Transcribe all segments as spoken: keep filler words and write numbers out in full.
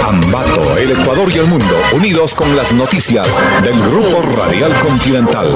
Ambato, el Ecuador y el mundo, unidos con las noticias del Grupo Radial Continental.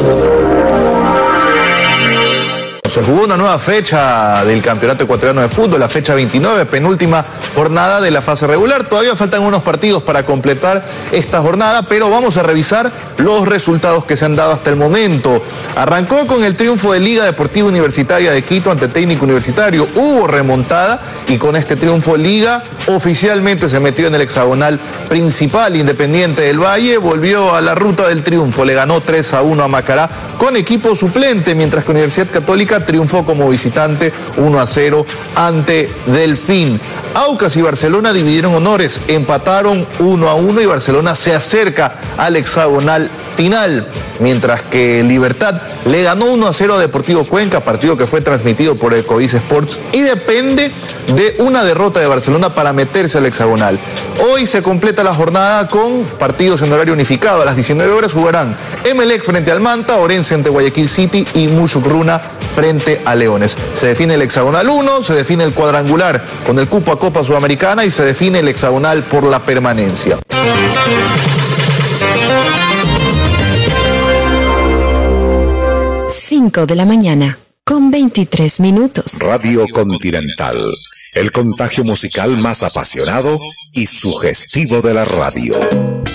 Se jugó una nueva fecha del Campeonato Ecuatoriano de Fútbol, la fecha veintinueve, penúltima jornada de la fase regular. Todavía faltan unos partidos para completar esta jornada, pero vamos a revisar los resultados que se han dado hasta el momento. Arrancó con el triunfo de Liga Deportiva Universitaria de Quito ante Técnico Universitario. Hubo remontada y con este triunfo Liga oficialmente se metió en el hexagonal principal. Independiente del Valle volvió a la ruta del triunfo, le ganó tres a uno a Macará con equipo suplente, mientras que Universidad Católica triunfó como visitante uno a cero ante Delfín. Aucas y Barcelona dividieron honores, empataron uno a uno y Barcelona se acerca al hexagonal final, mientras que Libertad le ganó uno a cero a Deportivo Cuenca, partido que fue transmitido por Ecovis Sports y depende de una derrota de Barcelona para meterse al hexagonal. Hoy se completa la jornada con partidos en horario unificado. A las diecinueve horas jugarán Emelec frente al Manta, Orense ante Guayaquil City y Mushugruna frente a Leones. Se define el hexagonal uno, se define el cuadrangular con el cupo a Copa Sudamericana y se define el hexagonal por la permanencia. cinco de la mañana, con veintitrés minutos. Radio Continental, el contagio musical más apasionado y sugestivo de la radio.